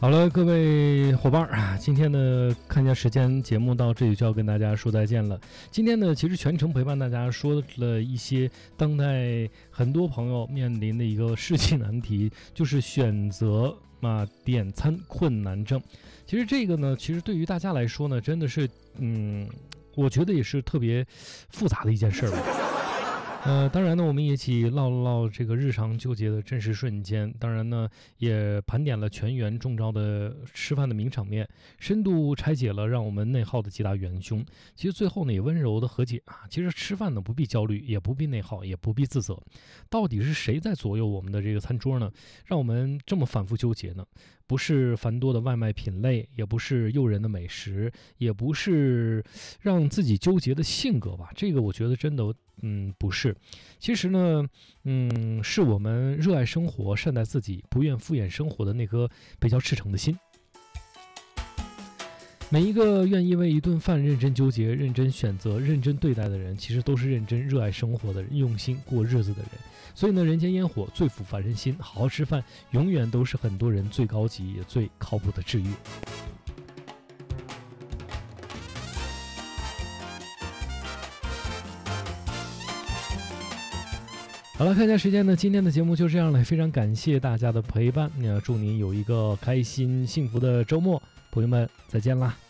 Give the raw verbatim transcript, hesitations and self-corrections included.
好了，各位伙伴啊，今天呢，看一下时间，节目到这里就要跟大家说再见了。今天呢，其实全程陪伴大家说了一些当代很多朋友面临的一个世纪难题，就是选择嘛点餐困难症。其实这个呢，其实对于大家来说呢，真的是，嗯，我觉得也是特别复杂的一件事吧。呃，当然呢，我们也一起唠了唠这个日常纠结的真实瞬间。当然呢，也盘点了全员中招的吃饭的名场面，深度拆解了让我们内耗的几大元凶。其实最后呢，也温柔的和解啊。其实吃饭呢，不必焦虑，也不必内耗，也不必自责。到底是谁在左右我们的这个餐桌呢？让我们这么反复纠结呢？不是繁多的外卖品类，也不是诱人的美食，也不是让自己纠结的性格吧？这个我觉得真的，嗯，不是。其实呢，嗯，是我们热爱生活、善待自己、不愿敷衍生活的那颗比较赤诚的心。每一个愿意为一顿饭认真纠结、认真选择、认真对待的人，其实都是认真热爱生活的人，用心过日子的人。所以呢，人间烟火最抚凡人心，好好吃饭永远都是很多人最高级也最靠谱的治愈。好了，看一下时间呢，今天的节目就这样了，非常感谢大家的陪伴，也祝您有一个开心幸福的周末，朋友们再见啦。